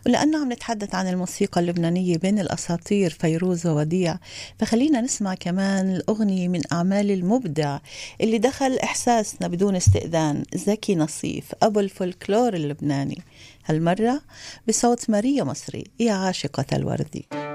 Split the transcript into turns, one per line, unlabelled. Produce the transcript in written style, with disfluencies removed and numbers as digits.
ولأنه عم نتحدث عن الموسيقى اللبنانية بين الأساطير فيروز ووديع، فخلينا نسمع كمان الأغنية من أعمال المبدع اللي دخل إحساسنا بدون استئذان، زكي نصيف أبو الفولكلور اللبناني، هالمرة بصوت ماريا مصري يا عاشقة الوردي.